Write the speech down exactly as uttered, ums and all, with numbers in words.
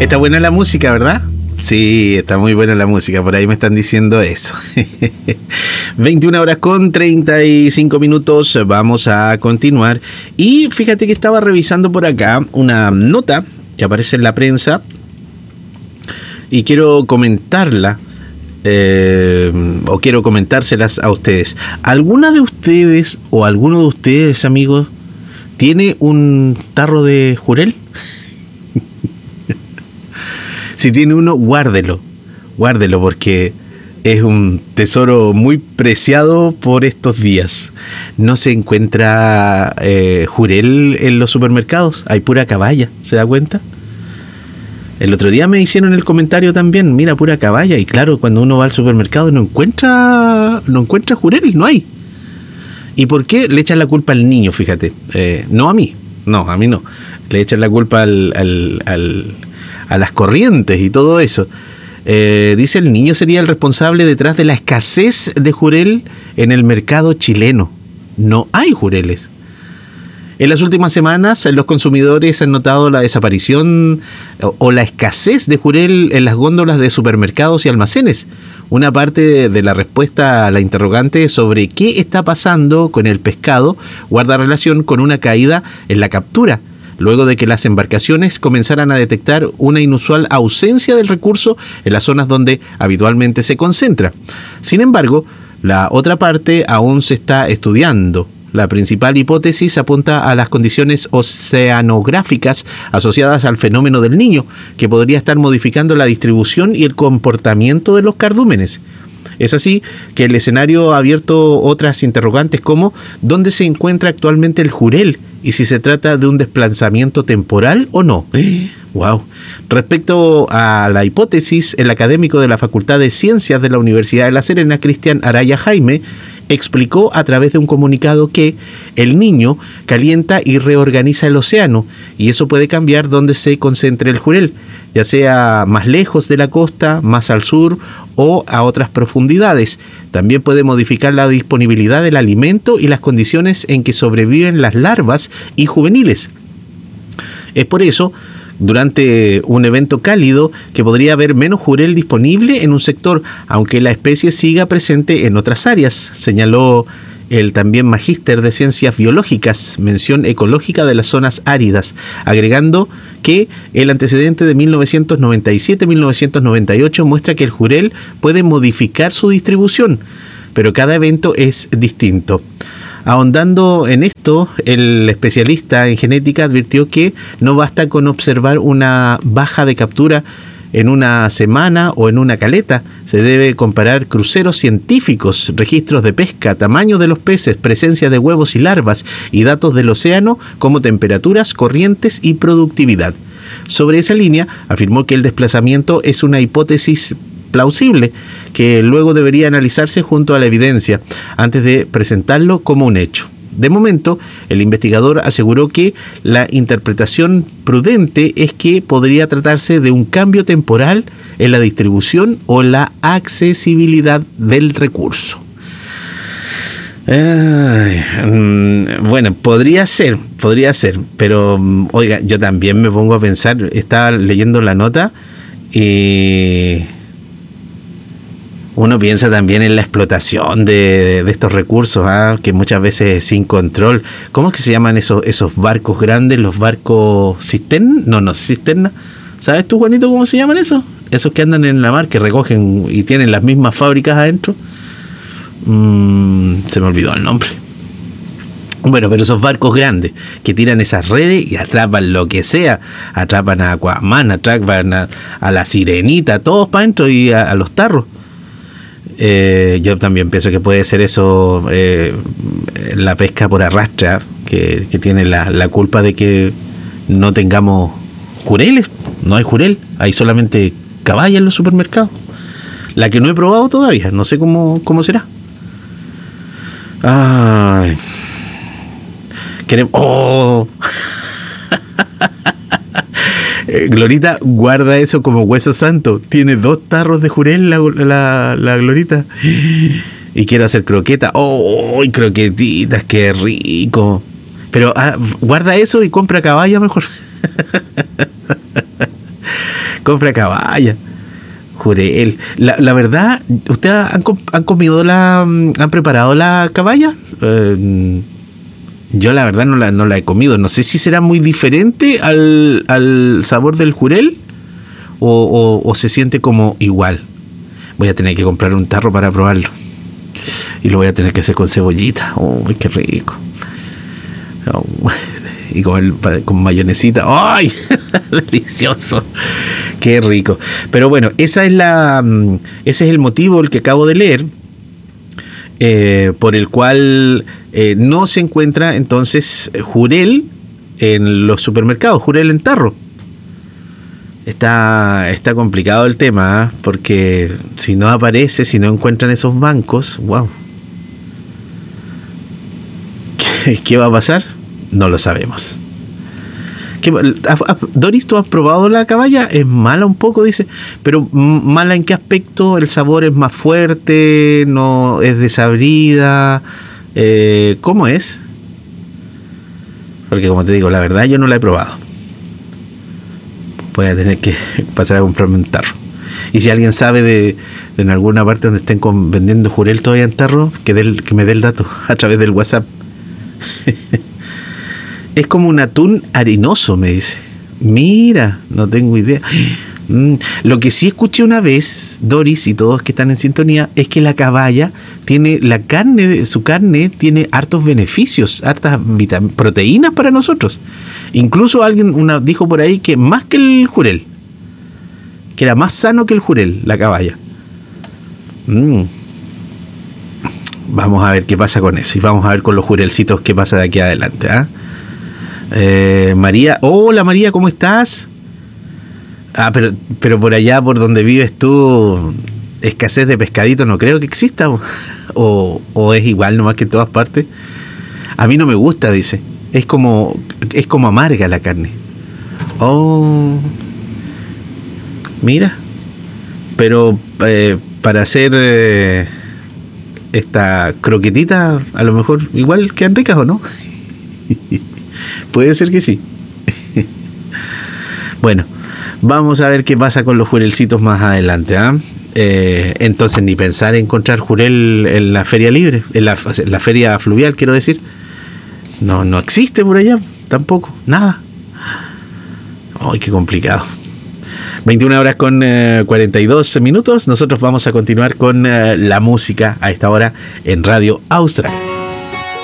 Está buena la música, ¿verdad? Sí, está muy buena la música, por ahí me están diciendo eso. veintiuna horas con treinta y cinco minutos, vamos a continuar. Y fíjate que estaba revisando por acá una nota que aparece en la prensa y quiero comentarla, eh, o quiero comentárselas a ustedes. ¿Alguna de ustedes o alguno de ustedes, amigos, tiene un tarro de jurel? Si tiene uno, guárdelo, guárdelo porque es un tesoro muy preciado por estos días. No se encuentra eh, jurel en los supermercados, hay pura caballa, ¿se da cuenta? El otro día me hicieron el comentario también, mira, pura caballa, y claro, cuando uno va al supermercado no encuentra, no encuentra jurel, no hay. ¿Y por qué? Le echan la culpa al niño, fíjate, eh, no a mí, no, a mí no, le echan la culpa al... al, al a las corrientes y todo eso. Eh, dice, el niño sería el responsable detrás de la escasez de jurel en el mercado chileno. No hay jureles. En las últimas semanas, los consumidores han notado la desaparición o, o la escasez de jurel en las góndolas de supermercados y almacenes. Una parte de la respuesta a la interrogante sobre qué está pasando con el pescado guarda relación con una caída en la captura, luego de que las embarcaciones comenzaran a detectar una inusual ausencia del recurso en las zonas donde habitualmente se concentra. Sin embargo, la otra parte aún se está estudiando. La principal hipótesis apunta a las condiciones oceanográficas asociadas al fenómeno del Niño, que podría estar modificando la distribución y el comportamiento de los cardúmenes. Es así que el escenario ha abierto otras interrogantes como ¿dónde se encuentra actualmente el jurel? Y si se trata de un desplazamiento temporal o no. Wow. Respecto a la hipótesis, el académico de la Facultad de Ciencias de la Universidad de La Serena, Cristian Araya Jaime, explicó a través de un comunicado que el Niño calienta y reorganiza el océano y eso puede cambiar dónde se concentre el jurel, ya sea más lejos de la costa, más al sur o a otras profundidades. También puede modificar la disponibilidad del alimento y las condiciones en que sobreviven las larvas y juveniles. Es por eso, durante un evento cálido, que podría haber menos jurel disponible en un sector, aunque la especie siga presente en otras áreas, señaló el también magíster de Ciencias Biológicas, mención ecológica de las zonas áridas, agregando que el antecedente de mil novecientos noventa y siete a mil novecientos noventa y ocho muestra que el jurel puede modificar su distribución, pero cada evento es distinto. Ahondando en esto, el especialista en genética advirtió que no basta con observar una baja de captura en una semana o en una caleta. Se debe comparar cruceros científicos, registros de pesca, tamaño de los peces, presencia de huevos y larvas y datos del océano como temperaturas, corrientes y productividad. Sobre esa línea, afirmó que el desplazamiento es una hipótesis plausible que luego debería analizarse junto a la evidencia antes de presentarlo como un hecho. De momento, el investigador aseguró que la interpretación prudente es que podría tratarse de un cambio temporal en la distribución o la accesibilidad del recurso. Ay, bueno, podría ser, podría ser, pero oiga, yo también me pongo a pensar, estaba leyendo la nota y uno piensa también en la explotación de, de estos recursos, ¿eh? Que muchas veces es sin control. ¿Cómo es que se llaman esos, esos barcos grandes, los barcos cisterna? No, no, cisterna. ¿Sabes tú, Juanito, cómo se llaman esos? Esos que andan en la mar, que recogen y tienen las mismas fábricas adentro. Mm, se me olvidó el nombre. Bueno, pero esos barcos grandes que tiran esas redes y atrapan lo que sea, atrapan a Aquaman, atrapan a, a la Sirenita, todos para adentro y a, a los tarros. Eh, yo también pienso que puede ser eso, eh, la pesca por arrastre, que, que tiene la, la culpa de que no tengamos jureles. No hay jurel, hay solamente caballa en los supermercados. La que no he probado todavía, no sé cómo, cómo será. Ay. Queremos... ¡Oh! Eh, Glorita, guarda eso como hueso santo. Tiene dos tarros de jurel la, la, la Glorita. Y quiero hacer croquetas. ¡Oh! Croquetitas, qué rico. Pero ah, guarda eso y compra caballa mejor. Compra caballa. Jurel. La, la verdad, ¿ustedes han, han comido la... han preparado la caballa? Eh, yo la verdad no la, no la he comido. No sé si será muy diferente al, al sabor del jurel o, o, o se siente como igual. Voy a tener que comprar un tarro para probarlo. Y lo voy a tener que hacer con cebollita. ¡Oh, qué rico! Oh, y con, el, con mayonesita. ¡Ay! Delicioso. Qué rico. Pero bueno, esa es la, ese es el motivo, el que acabo de leer, eh, por el cual eh, no se encuentra entonces jurel en los supermercados, jurel en tarro. Está, está complicado el tema, ¿eh? Porque si no aparece, si no encuentran esos bancos, wow. ¿Qué, qué va a pasar? No lo sabemos. ¿Qué, Doris, ¿tú has probado la caballa? Es mala un poco, dice. Pero ¿mala en qué aspecto? ¿El sabor es más fuerte? ¿No es desabrida? Eh, ¿Cómo es? Porque como te digo, la verdad yo no la he probado. Voy a tener que pasar a comprarme un tarro. Y si alguien sabe de, de en alguna parte donde estén con, vendiendo jurel todavía en tarro, que, de, que me dé el dato a través del WhatsApp. Es como un atún harinoso, me dice. Mira, no tengo idea. Mm, lo que sí escuché una vez, Doris y todos que están en sintonía, es que la caballa tiene, la carne, su carne tiene hartos beneficios, hartas vitam- proteínas para nosotros. Incluso alguien una, dijo por ahí que más que el jurel, que era más sano que el jurel, la caballa. Mm. Vamos a ver qué pasa con eso y vamos a ver con los jurelcitos qué pasa de aquí adelante, ¿ah? ¿eh? Eh, María, hola María, ¿cómo estás? Ah, pero, pero por allá por donde vives tú, escasez de pescadito no creo que exista, o, o, o es igual nomás que en todas partes. A mí no me gusta, dice. Es como, es como amarga la carne. Oh, mira. Pero eh, para hacer eh, esta croquetita, a lo mejor igual quedan ricas, ¿o no? Puede ser que sí. Bueno, vamos a ver qué pasa con los jurelcitos más adelante, ¿eh? Eh, entonces ni pensar en encontrar jurel en la feria libre, en la, en la feria fluvial, quiero decir. No, no existe por allá, tampoco, nada. Ay, qué complicado. veintiuna horas con eh, cuarenta y dos minutos. Nosotros vamos a continuar con eh, la música a esta hora en Radio Austral.